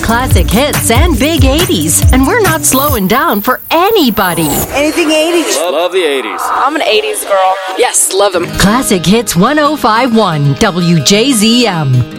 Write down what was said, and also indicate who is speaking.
Speaker 1: classic hits and big 80s. And we're not slowing down for anybody.
Speaker 2: Anything 80s.
Speaker 3: Love the 80s.
Speaker 4: I'm an 80s girl.
Speaker 5: Yes, love them.
Speaker 1: Classic Hits 1051 WJZM.